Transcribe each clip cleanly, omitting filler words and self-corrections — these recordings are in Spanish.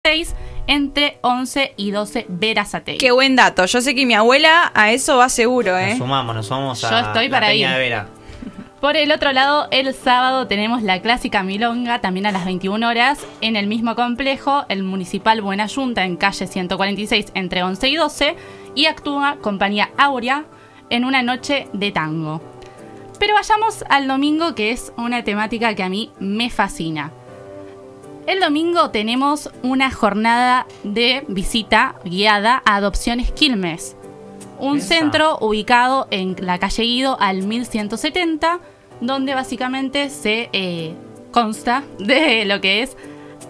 entre 11 y 12 Berazategui. Qué buen dato. Yo sé que mi abuela a eso va seguro, Nos sumamos Yo a estoy la para Peña ir. de Vera. Por el otro lado, el sábado tenemos la clásica milonga, también a las 21 horas, en el mismo complejo, el Municipal Buena Yunta, en calle 146, entre 11 y 12, y actúa Compañía Áurea en una noche de tango. Pero vayamos al domingo, que es una temática que a mí me fascina. El domingo tenemos una jornada de visita guiada a Adopciones Quilmes. Un centro ubicado en la calle Guido al 1170, donde básicamente se consta de lo que es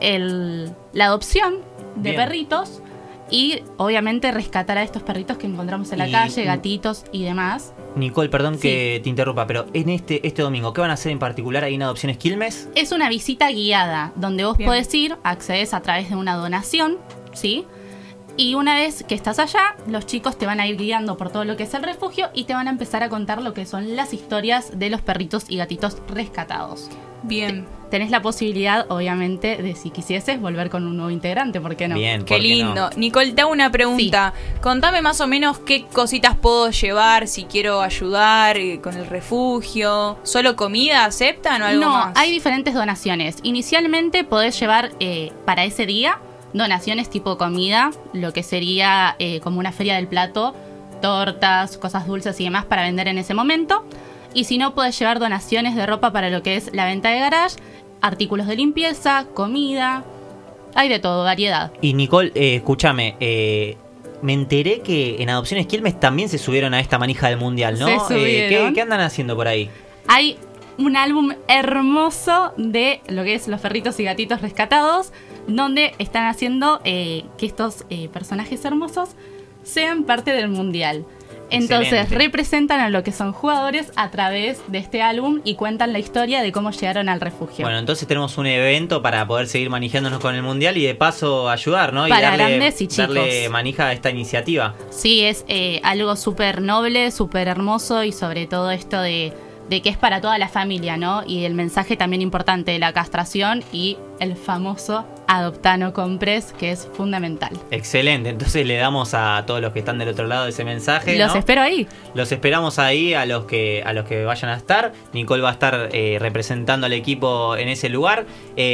la adopción de perritos y obviamente rescatar a estos perritos que encontramos en la calle, gatitos y demás. Nicole, perdón que te interrumpa, pero en este domingo, ¿qué van a hacer en particular ahí en Adopciones Quilmes? Es una visita guiada, donde vos podés ir, accedes a través de una donación, ¿sí? Y una vez que estás allá, los chicos te van a ir guiando por todo lo que es el refugio y te van a empezar a contar lo que son las historias de los perritos y gatitos rescatados. Bien. Tenés la posibilidad, obviamente, de si quisieses volver con un nuevo integrante, ¿por qué no? Bien, Qué lindo. No? Nicole, te hago una pregunta. Sí. Contame más o menos qué cositas puedo llevar si quiero ayudar con el refugio. ¿Solo comida aceptan o algo más? No, hay diferentes donaciones. Inicialmente podés llevar para ese día donaciones tipo comida, lo que sería como una feria del plato, tortas, cosas dulces y demás para vender en ese momento. Y si no, podés llevar donaciones de ropa para lo que es la venta de garage, artículos de limpieza, comida, hay de todo, variedad. Y Nicole, escúchame, me enteré que en Adopciones Quilmes también se subieron a esta manija del mundial, ¿no? Se subieron. ¿Qué andan haciendo por ahí? Hay un álbum hermoso de lo que es los perritos y gatitos rescatados, donde están haciendo que estos personajes hermosos sean parte del mundial. Entonces Excelente. representan a lo que son jugadores a través de este álbum y cuentan la historia de cómo llegaron al refugio. Bueno, entonces tenemos un evento para poder seguir manejándonos con el mundial y de paso ayudar, ¿no? Y para grandes y chicos. Darle manija a esta iniciativa. Sí, es algo súper noble, súper hermoso y sobre todo esto de que es para toda la familia, ¿no? Y el mensaje también importante de la castración y el famoso adoptá, no compres, que es fundamental. Excelente, entonces le damos a todos los que están del otro lado ese mensaje. Los ¿no? espero ahí. Los esperamos ahí a los que vayan a estar. Nicole va a estar representando al equipo en ese lugar.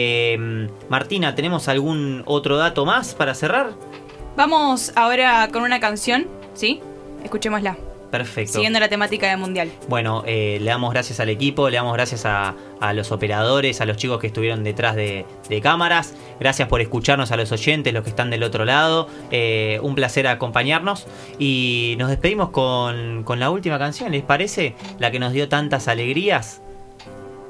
Martina, ¿tenemos algún otro dato más para cerrar? Vamos ahora con una canción, ¿sí? Escuchémosla. Perfecto. Siguiendo la temática del mundial. Bueno, le damos gracias al equipo, le damos gracias a los operadores, a los chicos que estuvieron detrás de cámaras. Gracias por escucharnos a los oyentes, los que están del otro lado. Un placer acompañarnos. Y nos despedimos con la última canción, ¿les parece? La que nos dio tantas alegrías.